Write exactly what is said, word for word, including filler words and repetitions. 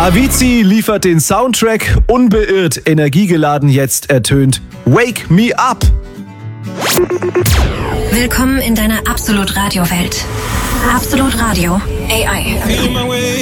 Avicii liefert den Soundtrack, unbeirrt, energiegeladen jetzt ertönt Wake Me Up. Willkommen in deiner Absolut Radio Welt. Absolut Radio A I.